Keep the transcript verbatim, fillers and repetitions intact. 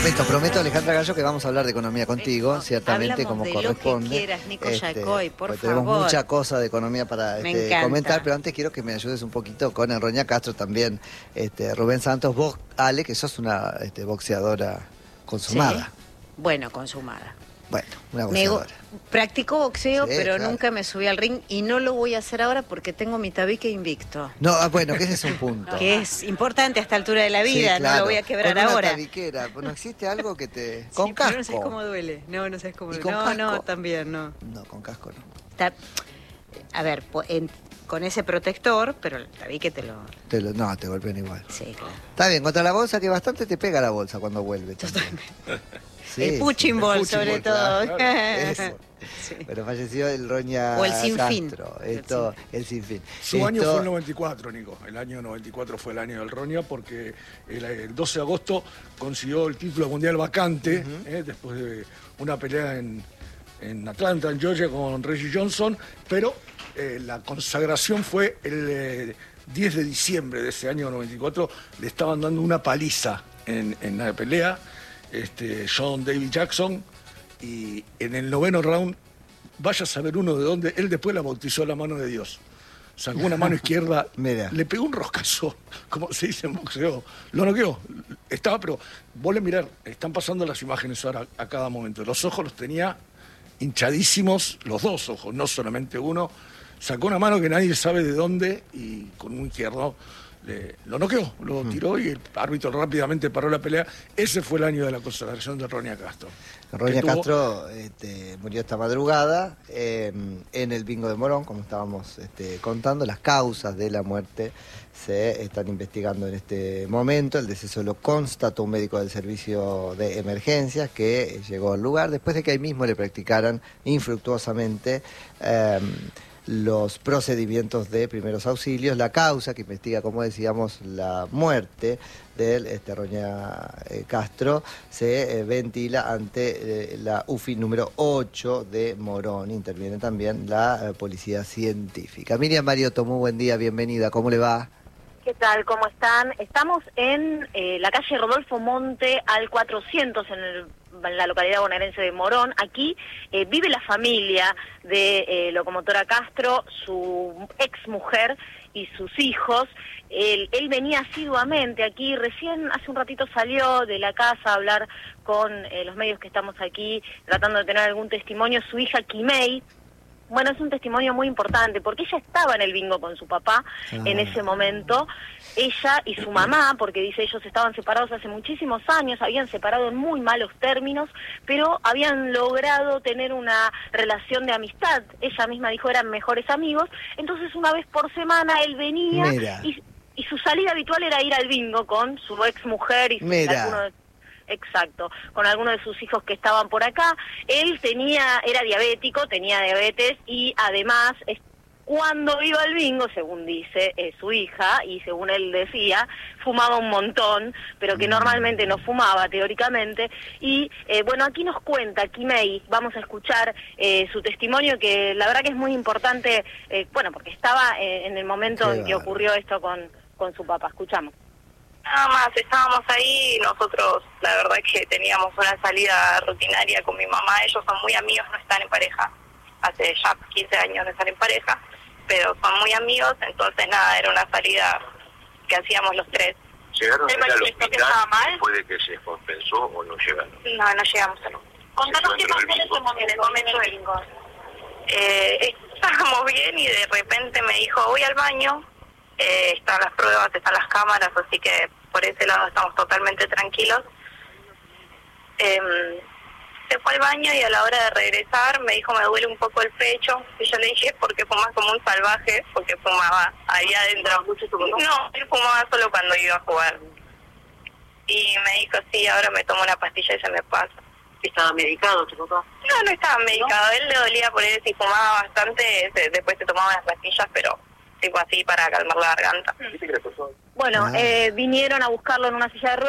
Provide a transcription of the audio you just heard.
Prometo, prometo, Alejandra Gallo, que vamos a hablar de economía contigo, Vengo. ciertamente, Hablamos como de corresponde. lo que quieras, Nico Este, Yacoy, por pues favor. tenemos mucha cosa de economía para Me este, encanta. comentar, pero antes quiero que me ayudes un poquito con Roña Castro también. Este, Rubén Santos, vos, Ale, que sos una este, boxeadora consumada. Sí. Bueno, consumada. Bueno, una Me gu- boxeadora. practico boxeo, Sí, pero claro. nunca me subí al ring y no lo voy a hacer ahora porque tengo mi tabique invicto. No, ah, bueno, que ese es un punto. Que es importante a esta altura de la Sí, vida, no claro. lo voy a quebrar Con una ahora. tabiquera, ¿no existe algo que te... Sí, con pero casco? no sabes cómo duele. No, no sabes cómo ¿Y duele. con No, casco? no, también no. No, con casco no. Ta- A ver, po- en- con ese protector, pero el tabique te lo... Te lo- no, te golpean igual. Sí, claro. Está bien, contra la bolsa, que bastante te pega la bolsa cuando vuelve. también. Sí, el punching sí, ball, punching sobre ball, todo. claro, eso. Sí. Pero falleció el Roña O el sinfín. Castro. Esto, el sinfín. Su Esto- año fue el noventa y cuatro, Nico. El año noventa y cuatro fue el año del Roña porque el, el doce de agosto consiguió el título mundial vacante, Uh-huh. eh, después de una pelea en, en Atlanta, en Georgia, con Reggie Johnson, pero eh, la consagración fue el eh, diez de diciembre de ese año noventa y cuatro. Le estaban dando una paliza en, en la pelea, este, John David Jackson, y en el noveno round, vaya a saber uno de dónde, él después la bautizó la mano de Dios. Sacó una mano izquierda, Mira. le pegó un roscazo, como se dice en boxeo. Lo noqueó. Estaba, pero vos le mirar, están pasando las imágenes ahora a cada momento. Los ojos los tenía hinchadísimos, los dos ojos, no solamente uno. Sacó una mano que nadie sabe de dónde y con un izquierdo le- lo noqueó, lo tiró y el árbitro rápidamente paró la pelea. Ese fue el año de la consagración de Roña Castro. Roña que tuvo- Castro este, murió esta madrugada eh, en el bingo de Morón, como estábamos este, contando. Las causas de la muerte se están investigando en este momento. El deceso lo constató un médico del servicio de emergencias que llegó al lugar después de que ahí mismo le practicaran infructuosamente eh, los procedimientos de primeros auxilios. La causa que investiga, como decíamos, la muerte del este, Roña eh, Castro se eh, ventila ante eh, la U F I número ocho de Morón. Interviene también la eh, policía científica. Miriam Mariotto, muy buen día, bienvenida, ¿cómo le va? ¿Qué tal? ¿Cómo están? Estamos en eh, la calle Rodolfo Monte al cuatrocientos en, el, en la localidad bonaerense de Morón. Aquí eh, vive la familia de eh, Locomotora Castro, su ex mujer y sus hijos. Él, él venía asiduamente aquí, recién hace un ratito salió de la casa a hablar con eh, los medios que estamos aquí tratando de tener algún testimonio. Su hija Kimei. Bueno, es un testimonio muy importante porque ella estaba en el bingo con su papá Ah. en ese momento, ella y su mamá, porque dice ellos estaban separados hace muchísimos años, habían separado en muy malos términos, pero habían logrado tener una relación de amistad. Ella misma dijo eran mejores amigos, entonces una vez por semana él venía Mira. y, y su salida habitual era ir al bingo con su ex mujer y su, Mira. alguno de Exacto, con algunos de sus hijos que estaban por acá. Él tenía, era diabético, tenía diabetes y además es- cuando iba al bingo, según dice eh, su hija y según él decía, fumaba un montón, pero que normalmente no fumaba teóricamente. Y eh, bueno, aquí nos cuenta Kimei, vamos a escuchar eh, su testimonio que la verdad que es muy importante, eh, bueno, porque estaba eh, en el momento Qué en que bárbaro. ocurrió esto con, con su papá. Escuchamos. Nada más, estábamos ahí y nosotros, la verdad que teníamos una salida rutinaria con mi mamá. Ellos son muy amigos, no están en pareja. Hace ya quince años de estar en pareja, pero son muy amigos, entonces nada, era una salida que hacíamos los tres. ¿Llegaron a ¿Te ir al manifestó que hospital estaba mal? después de que se compensó o no llegaron? No, no llegamos a no. Contanos qué pasó en ese momento, en el momento del bingo. Eh, estábamos bien y de repente me dijo, voy al baño. Eh, están las pruebas, están las cámaras, así que por ese lado estamos totalmente tranquilos. Eh, se fue al baño y a la hora de regresar me dijo me duele un poco el pecho. Y yo le dije, ¿por qué fumas como un salvaje? Porque fumaba ahí adentro. No, él fumaba solo cuando iba a jugar. Y me dijo, sí, ahora me tomo una pastilla y se me pasa. ¿Estaba medicado tu papá? No, no estaba medicado. Él le dolía por él, si fumaba bastante, se- después se tomaba unas pastillas, pero tipo así para calmar la garganta. Bueno, Ah. eh, vinieron a buscarlo en una silla de ruedas.